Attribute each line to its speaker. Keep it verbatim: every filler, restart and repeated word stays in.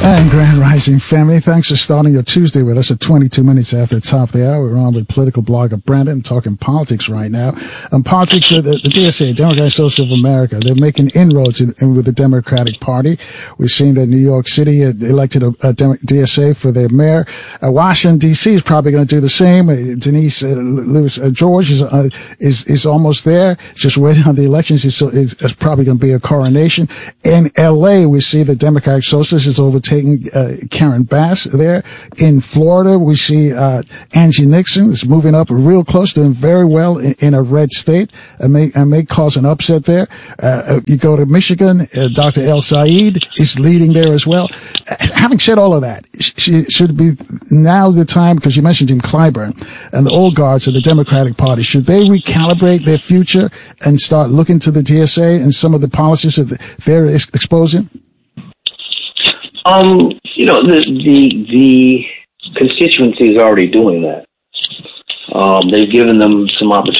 Speaker 1: And Grand Rising family, thanks for starting your Tuesday with us at twenty-two minutes after the top of the hour. We're on with political blogger Brandon, talking politics right now. And politics, uh, the, the D S A, Democratic Socialists of America, they're making inroads in, in with the Democratic Party. We've seen that New York City uh, elected a, a D S A for their mayor. Uh, Washington, D C is probably going to do the same. Uh, Denise uh, Lewis uh, George is, uh, is is almost there, just waiting on the elections. It's, it's, it's probably going to be a coronation. In L A, we see the Democratic Socialists is overtaking Uh, Karen Bass there. In Florida, we see uh, Angie Nixon is moving up real close, doing very well in, in a red state, and may, and may cause an upset there. Uh, you go to Michigan, uh, Doctor El Said is leading there as well. Uh, having said all of that, sh- should be now the time, because you mentioned Jim Clyburn and the old guards of the Democratic Party, should they recalibrate their future and start looking to the D S A and some of the policies that they're ex- exposing?
Speaker 2: Um, you know, the, the, the constituency is already doing that. Um, they've given them some opportunities